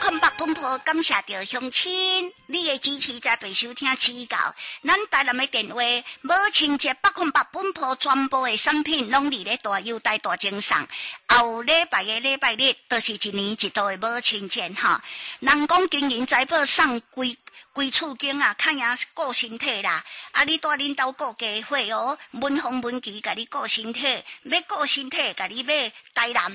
808本铺感谢着乡亲，你的支持才被收听指教。咱台南的电话，母亲节808本铺全部的产品拢伫咧大优待大精送。后礼拜的礼拜日，就是一年一度的母亲节哈。人讲经营财宝送规厝经啊，看样顾身体啦。啊，你带恁兜顾家伙哦，文风文琪甲你顾身体，要顾身体，甲你买台南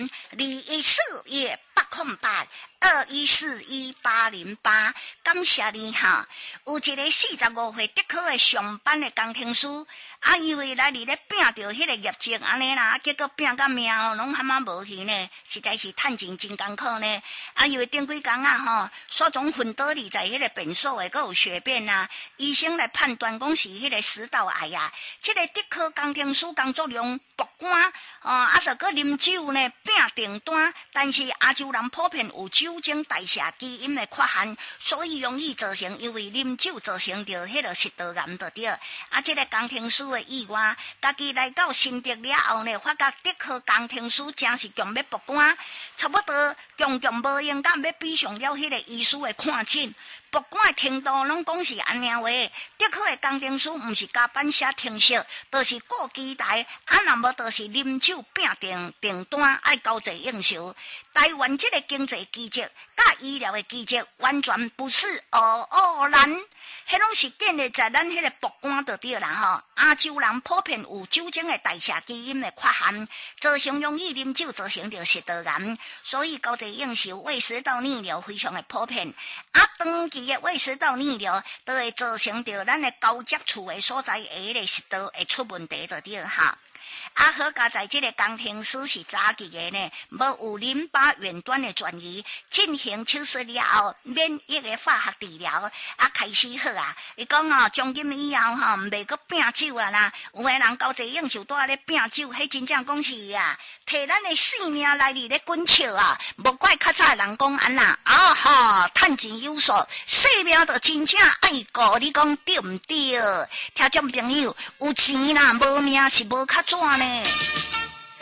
214828，21410808，感谢你哈。有一个45岁得考的上班的工程师，啊，因为来伫咧拼着迄个业绩安尼啦，结果拼到命哦，拢蛤蟆无去呢，实在是趁钱真艰苦呢。啊，因为顶几工啊吼，所总昏倒伫在迄个便所的，佮有血便啊，医生来判断讲是迄个食道癌啊。这个得考工程师工作量不管啊，就佮啉酒呢，拼订单，但是亚洲人普遍有酒精代谢基因的缺陷，所以容易造成因为啉酒造成着迄个食道癌就对。啊，这个工程师的意外，家己来到新竹了后呢，发觉得考工程师真是强要不管，差不多强无用，甲要比上了迄个医师的看诊。不管的程度拢讲是安尼话，得考的工程师毋是加班写停息，就是顾机台，啊，若无就是啉酒拼订单，爱交际应酬。台湾这个经济奇迹甲医疗的奇迹，完全不是偶然，迄拢是建立在咱迄个不管就对啦吼。亚洲人普遍有酒精的代谢基因的缺陷，造成容易啉酒，造成着食道癌，所以交际应酬胃食道逆流非常的普遍。啊，长期的胃食道逆流都会造成着咱的高接触的所在迄个食道会出问题就对哈。啊，好佳在这个工程师是早期的呢，无有淋巴远端的转移，进行手术了后，免疫的化学治疗啊开始好啊。伊讲哦，从今以后吼，袂阁拼酒啊啦。有的人交际应酬都咧拼酒，迄真正讲是啊，摕咱的性命来伫咧滚笑啊。无怪较早人讲安啦，啊哈，趁钱有数，性命就真正爱顾，你讲对毋对？听众朋友，有钱啦，无命是无较怎呢？